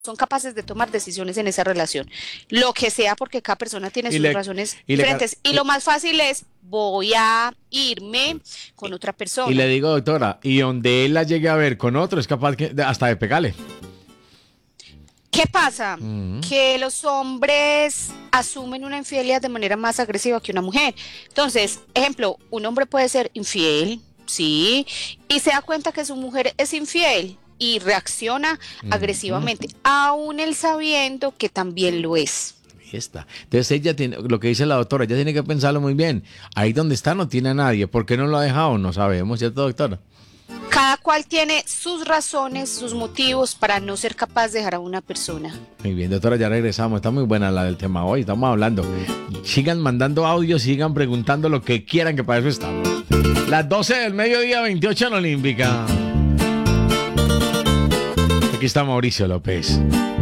son capaces de tomar decisiones en esa relación. Lo que sea, porque cada persona tiene Y sus le, razones y le, diferentes. Y lo más fácil es, voy a irme con otra y le persona. digo, doctora, y donde él la llegue a ver con otro, es capaz hasta de pegarle. ¿Qué pasa? Mm. Que los hombres asumen una infidelidad de manera más agresiva que una mujer. Entonces, ejemplo, un hombre puede ser infiel, sí, y se da cuenta que su mujer es infiel y reacciona Ujú. agresivamente, aún él sabiendo que también lo es. Ahí está. Entonces ella tiene, lo que dice la doctora, ella tiene que pensarlo muy bien. Ahí donde está no tiene a nadie. ¿Por qué no lo ha dejado? No sabemos, ¿cierto, doctora? Cada cual tiene sus razones, sus motivos para no ser capaz de dejar a una persona. Muy bien, doctora, ya regresamos. Está muy buena la del tema hoy. Estamos hablando. Sigan mandando audios, sigan preguntando lo que quieran, que para eso estamos. Las 12 del mediodía, 28 en Olímpica. Aquí está Mauricio López.